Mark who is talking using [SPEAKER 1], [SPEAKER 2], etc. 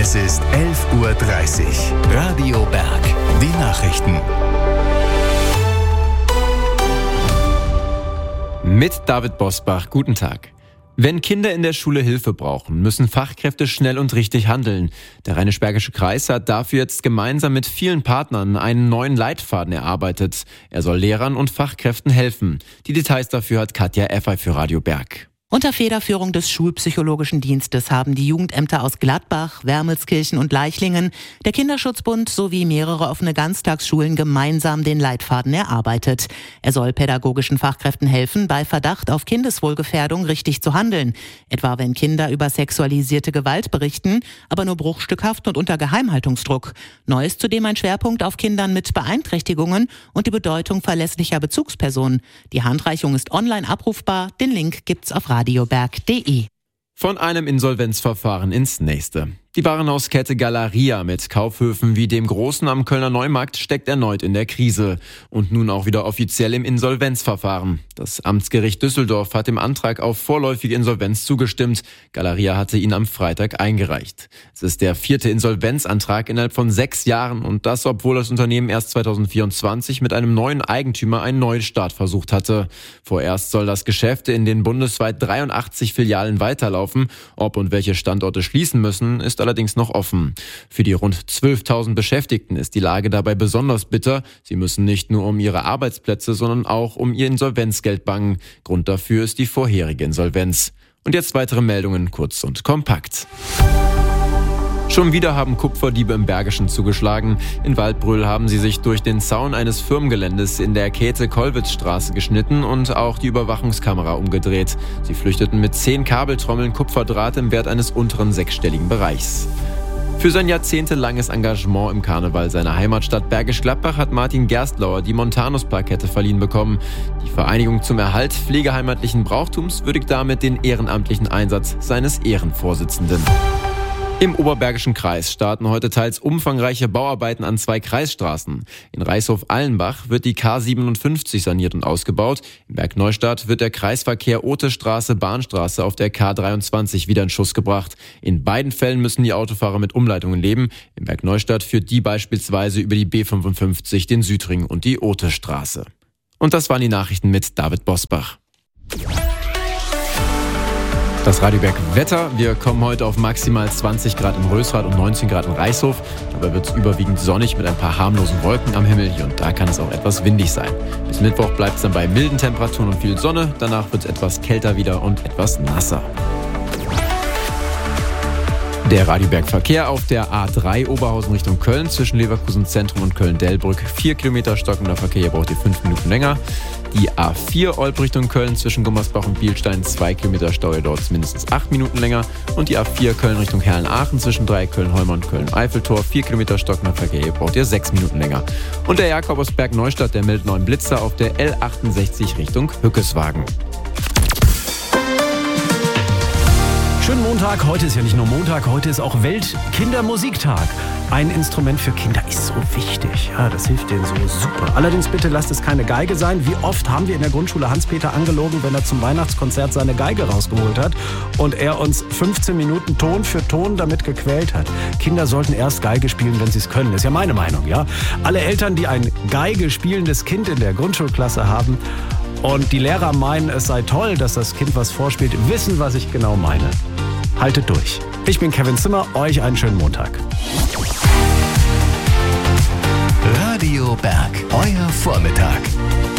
[SPEAKER 1] Es ist 11:30 Uhr. Radio Berg. Die Nachrichten.
[SPEAKER 2] Mit David Bosbach. Guten Tag. Wenn Kinder in der Schule Hilfe brauchen, müssen Fachkräfte schnell und richtig handeln. Der Rheinisch-Bergische Kreis hat dafür jetzt gemeinsam mit vielen Partnern einen neuen Leitfaden erarbeitet. Er soll Lehrern und Fachkräften helfen. Die Details dafür hat Katja Effer für Radio Berg.
[SPEAKER 3] Unter Federführung des Schulpsychologischen Dienstes haben die Jugendämter aus Gladbach, Wermelskirchen und Leichlingen, der Kinderschutzbund sowie mehrere offene Ganztagsschulen gemeinsam den Leitfaden erarbeitet. Er soll pädagogischen Fachkräften helfen, bei Verdacht auf Kindeswohlgefährdung richtig zu handeln. Etwa wenn Kinder über sexualisierte Gewalt berichten, aber nur bruchstückhaft und unter Geheimhaltungsdruck. Neu ist zudem ein Schwerpunkt auf Kindern mit Beeinträchtigungen und die Bedeutung verlässlicher Bezugspersonen. Die Handreichung ist online abrufbar. Den Link gibt's auf radioberg.de.
[SPEAKER 2] Von einem Insolvenzverfahren ins nächste. Die Warenhauskette Galeria mit Kaufhöfen wie dem Großen am Kölner Neumarkt steckt erneut in der Krise und nun auch wieder offiziell im Insolvenzverfahren. Das Amtsgericht Düsseldorf hat dem Antrag auf vorläufige Insolvenz zugestimmt. Galeria hatte ihn am Freitag eingereicht. Es ist der 4. Insolvenzantrag innerhalb von 6 Jahren und das, obwohl das Unternehmen erst 2024 mit einem neuen Eigentümer einen Neustart versucht hatte. Vorerst soll das Geschäft in den bundesweit 83 Filialen weiterlaufen. Ob und welche Standorte schließen müssen, ist allerdings noch offen. Für die rund 12.000 Beschäftigten ist die Lage dabei besonders bitter. Sie müssen nicht nur um ihre Arbeitsplätze, sondern auch um ihr Insolvenzgeld bangen. Grund dafür ist die vorherige Insolvenz. Und jetzt weitere Meldungen, kurz und kompakt. Schon wieder haben Kupferdiebe im Bergischen zugeschlagen. In Waldbröl haben sie sich durch den Zaun eines Firmengeländes in der Käthe-Kollwitz-Straße geschnitten und auch die Überwachungskamera umgedreht. Sie flüchteten mit 10 Kabeltrommeln Kupferdraht im Wert eines unteren 6-stelligen Bereichs. Für sein jahrzehntelanges Engagement im Karneval seiner Heimatstadt Bergisch Gladbach hat Martin Gerstlauer die Montanus-Plakette verliehen bekommen. Die Vereinigung zum Erhalt pflegeheimatlichen Brauchtums würdigt damit den ehrenamtlichen Einsatz seines Ehrenvorsitzenden. Im Oberbergischen Kreis starten heute teils umfangreiche Bauarbeiten an 2 Kreisstraßen. In Reishof-Allenbach wird die K57 saniert und ausgebaut. In Bergneustadt wird der Kreisverkehr Otestraße-Bahnstraße auf der K23 wieder in Schuss gebracht. In beiden Fällen müssen die Autofahrer mit Umleitungen leben. In Bergneustadt führt die beispielsweise über die B55, den Südring und die Otestraße. Und das waren die Nachrichten mit David Bosbach. Das Radio Berg Wetter. Wir kommen heute auf maximal 20 Grad in Rösrath und 19 Grad in Reishof. Dabei wird es überwiegend sonnig mit ein paar harmlosen Wolken am Himmel. Hier und da kann es auch etwas windig sein. Bis Mittwoch bleibt es dann bei milden Temperaturen und viel Sonne. Danach wird es etwas kälter wieder und etwas nasser. Der Radio Berg Verkehr auf der A3 Oberhausen Richtung Köln zwischen Leverkusen Zentrum und Köln-Delbrück. 4 Kilometer stockender Verkehr, hier braucht ihr 5 Minuten länger. Die A4 Olp Richtung Köln zwischen Gummersbach und Bielstein, 2 Kilometer Stau, hier dauert es mindestens 8 Minuten länger. Und die A4 Köln Richtung Herlen-Aachen zwischen Köln-Holmer und Köln-Eiffeltor, 4 Kilometer stockender Verkehr, hier braucht ihr 6 Minuten länger. Und der Jakob aus Bergneustadt, der meldet 9 Blitzer auf der L68 Richtung Hückeswagen.
[SPEAKER 4] Schönen Montag, heute ist ja nicht nur Montag, heute ist auch Weltkindermusiktag. Ein Instrument für Kinder ist so wichtig, ja, das hilft denen so super. Allerdings bitte lasst es keine Geige sein. Wie oft haben wir in der Grundschule Hans-Peter angelogen, wenn er zum Weihnachtskonzert seine Geige rausgeholt hat und er uns 15 Minuten Ton für Ton damit gequält hat. Kinder sollten erst Geige spielen, wenn sie es können, ist ja meine Meinung, ja. Alle Eltern, die ein Geige spielendes Kind in der Grundschulklasse haben und die Lehrer meinen, es sei toll, dass das Kind was vorspielt, wissen, was ich genau meine. Haltet durch. Ich bin Kevin Zimmer, euch einen schönen Montag.
[SPEAKER 1] Radio Berg, euer Vormittag.